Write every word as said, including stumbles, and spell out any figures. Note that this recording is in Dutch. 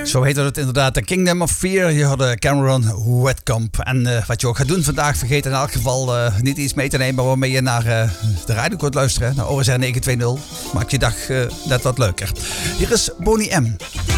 Zo heette het inderdaad, The Kingdom of Fear. Je had Cameron Wetkamp. En uh, wat je ook gaat doen vandaag, vergeet in elk geval uh, niet iets mee te nemen waarmee je naar uh, de radio kunt luisteren. Naar O S R negen twee nul. Maakt je dag uh, net wat leuker. Hier is Boney M.